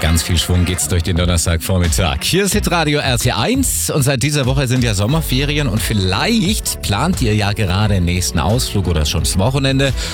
ganz viel Schwung geht's durch den Donnerstagvormittag. Hier ist Hitradio RT1 und seit dieser Woche sind ja Sommerferien und vielleicht plant ihr ja gerade den nächsten Ausflug oder schon das Wochenende